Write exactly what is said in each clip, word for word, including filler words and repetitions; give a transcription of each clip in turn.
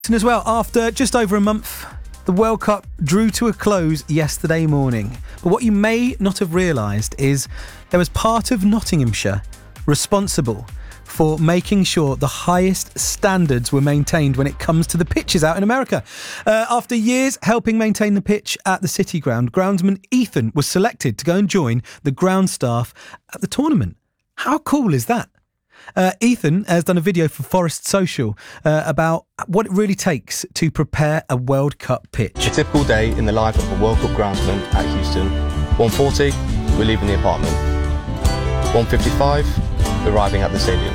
And as well, after just over a month, the World Cup drew to a close yesterday morning. But what you may not have realised is there was part of Nottinghamshire responsible for making sure the highest standards were maintained when it comes to the pitches out in America. Uh, after years helping maintain the pitch at the City Ground, groundsman Ethan was selected to go and join the ground staff at the tournament. How cool is that? Uh, Ethan has done a video for Forest Social uh, about what it really takes to prepare a World Cup pitch. A typical day in the life of a World Cup groundsman at Houston. one forty, we're leaving the apartment. one fifty-five, we're arriving at the stadium.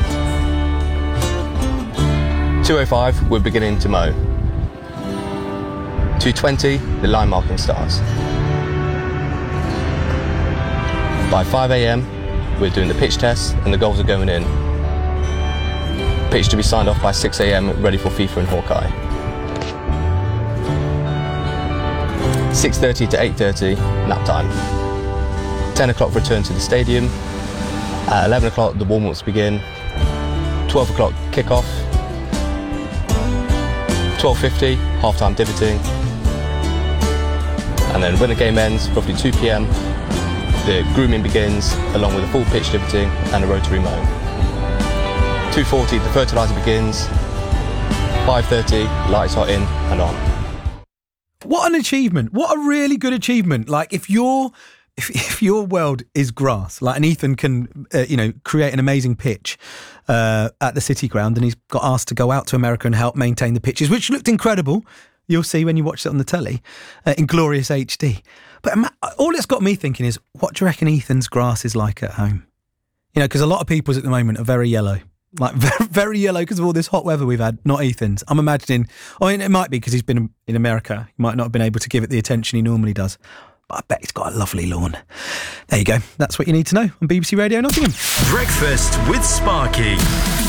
two oh five, we're beginning to mow. two twenty, the line marking starts. By five a.m, we're doing the pitch test and the goals are going in. Pitch to be signed off by six a.m, ready for FIFA and Hawkeye. six thirty to eight thirty, nap time. ten o'clock return to the stadium. At eleven o'clock the warm-ups begin. twelve o'clock kick-off. twelve fifty, half-time divoting. And then when the game ends, roughly two p.m, the grooming begins, along with a full pitch divoting and a rotary mow. two forty, the fertiliser begins. five thirty, lights are in and on. What an achievement. What a really good achievement. Like, if your if, if your world is grass, like, and Ethan can, uh, you know, create an amazing pitch uh, at the City Ground, and he's got asked to go out to America and help maintain the pitches, which looked incredible. You'll see when you watch it on the telly uh, in glorious H D. But all it's got me thinking is, what do you reckon Ethan's grass is like at home? You know, because a lot of people's at the moment are very yellow. Like, very, very yellow because of all this hot weather we've had, not Ethan's. I'm imagining, I mean, it might be because he's been in America. He might not have been able to give it the attention he normally does. But I bet he's got a lovely lawn. There you go. That's what you need to know on B B C Radio Nottingham. Breakfast with Sparky.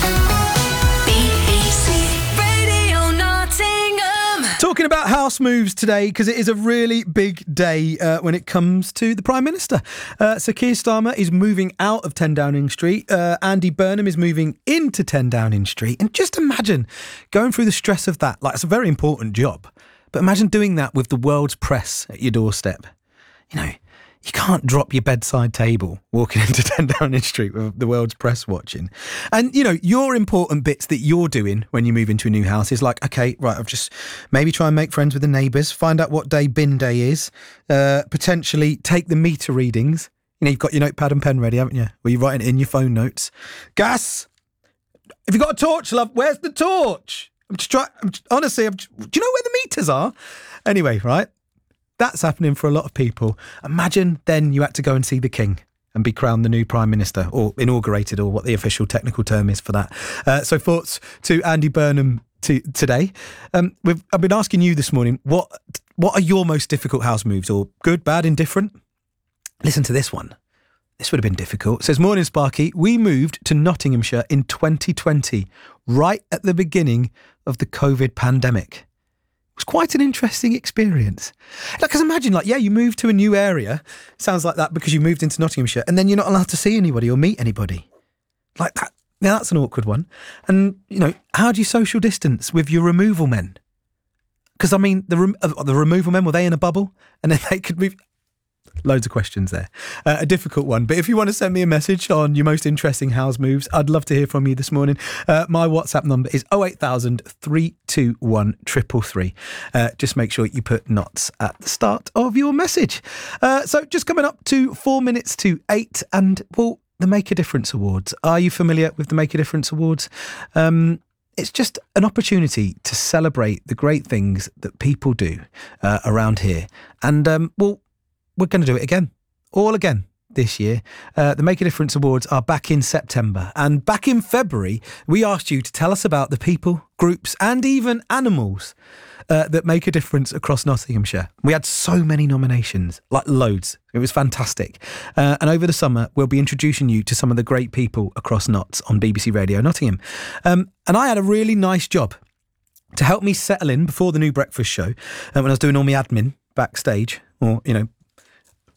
Talking about house moves today, because it is a really big day uh, when it comes to the Prime Minister. Uh, so Keir Starmer is moving out of ten Downing Street. Uh, Andy Burnham is moving into ten Downing Street. And just imagine going through the stress of that. Like, it's a very important job. But imagine doing that with the world's press at your doorstep. You know, you can't drop your bedside table walking into ten Downing Street with the world's press watching. And, you know, your important bits that you're doing when you move into a new house is like, okay, right, I've just maybe try and make friends with the neighbours, find out what day bin day is, uh, potentially take the meter readings. You know, you've got your notepad and pen ready, haven't you? Or you're writing it in your phone notes. Gas! Have you got a torch, love? Where's the torch? I'm just trying, I'm just, honestly, I'm just, do you know where the meters are? Anyway, right? That's happening for a lot of people. Imagine then you had to go and see the King and be crowned the new Prime Minister, or inaugurated, or what the official technical term is for that. Uh, so thoughts to Andy Burnham to, today. Um, we've, I've been asking you this morning, what what are your most difficult house moves, or good, bad, indifferent? Listen to this one. This would have been difficult. It says, morning, Sparky. We moved to Nottinghamshire in twenty twenty, right at the beginning of the COVID pandemic. It was quite an interesting experience. Like, because imagine, like, yeah, you moved to a new area. Sounds like that because you moved into Nottinghamshire, and then you're not allowed to see anybody or meet anybody. Like that. Yeah, that's an awkward one. And, you know, how do you social distance with your removal men? Because, I mean, the rem- uh, the removal men, were they in a bubble? And then they could move... Loads of questions there. Uh, a difficult one. But if you want to send me a message on your most interesting house moves, I'd love to hear from you this morning. Uh, my WhatsApp number is oh eight thousand, three two one, three three three. Uh, just make sure you put knots at the start of your message. Uh, so just coming up to four minutes to eight, and, well, the Make a Difference Awards. Are you familiar with the Make a Difference Awards? Um... It's just an opportunity to celebrate the great things that people do uh, around here. And, um, well, we're going to do it again, all again this year. Uh, the Make a Difference Awards are back in September. And back in February, we asked you to tell us about the people, groups and even animals uh, that make a difference across Nottinghamshire. We had so many nominations, like loads. It was fantastic. Uh, and over the summer, we'll be introducing you to some of the great people across Notts on B B C Radio Nottingham. Um, and I had a really nice job to help me settle in before the new breakfast show, uh, when I was doing all my admin backstage, or, you know,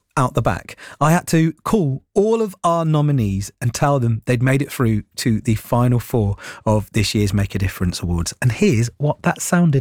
out the back. I had to call all of our nominees and tell them they'd made it through to the final four of this year's Make a Difference Awards. And here's what that sounded